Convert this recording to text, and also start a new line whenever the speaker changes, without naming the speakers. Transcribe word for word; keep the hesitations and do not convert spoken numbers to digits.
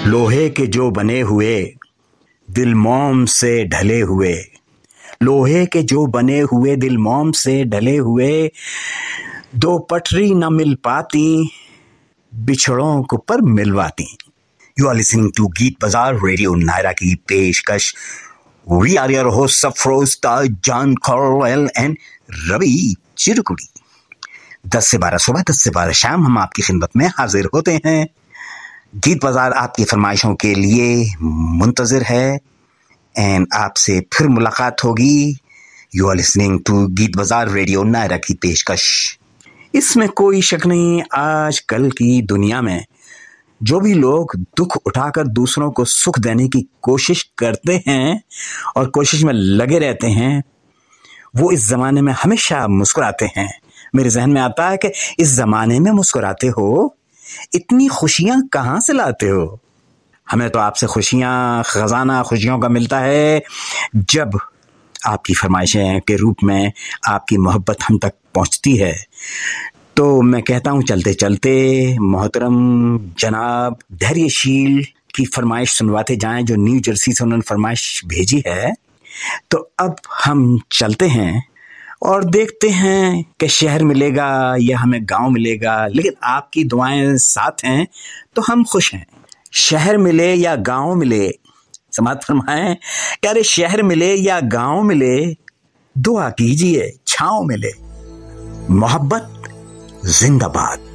लोहे के जो बने हुए दिल मोम से ढले हुए, लोहे के जो बने हुए दिल मोम से ढले हुए, दो पटरी न मिल पाती बिछड़ों को पर मिलवाती। यू आर लिसनिंग टू गीत बाजार रेडियो नायरा की पेशकश। We are your host Safroz ताज जान कॉरवेल एंड रवि चिरकुड़ी। दस से बारह सुबह, दस से बारह शाम हम आपकी खिदमत में हाजिर होते हैं। गीत बाजार आपकी फरमाइशों के लिए मुंतजिर है एंड आपसे फिर मुलाकात होगी। यू आर लिसनिंग टू गीत बाजार रेडियो नायरा की पेशकश। इसमें कोई शक नहीं, आज कल की दुनिया में जो भी लोग दुख उठाकर दूसरों को सुख देने की कोशिश करते हैं और कोशिश में लगे रहते हैं, वो इस ज़माने में हमेशा मुस्कुराते हैं। मेरे जहन में आता है कि इस ज़माने में मुस्कुराते हो, इतनी खुशियाँ कहाँ से लाते हो? हमें तो आपसे खुशियाँ, खजाना खुशियों का मिलता है जब आपकी फरमाइशें के रूप में आपकी मोहब्बत हम तक पहुँचती है। तो मैं कहता हूँ चलते चलते मोहतरम जनाब धैर्यशील की फरमाइश सुनवाते जाएं, जो न्यू जर्सी से उन्होंने फरमाइश भेजी है। तो अब हम चलते हैं और देखते हैं कि शहर मिलेगा या हमें गांव मिलेगा, लेकिन आपकी दुआएं साथ हैं तो हम खुश हैं। शहर मिले या गांव मिले, समात फरमाएं कि अरे शहर मिले या गांव मिले, दुआ कीजिए छांव मिले। मोहब्बत जिंदाबाद।